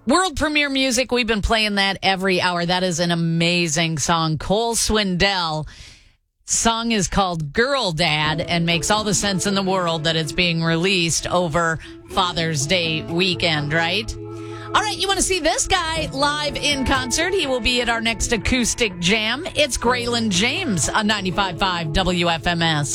World premiere music. We've been playing that every hour. That is an amazing song. Cole Swindell. Song is called Girl Dad and makes all the sense in the world that it's being released over Father's Day weekend, right? All right, you want to see this guy live in concert? He will be at our next acoustic jam. It's Graylin James on 95.5 WFMS.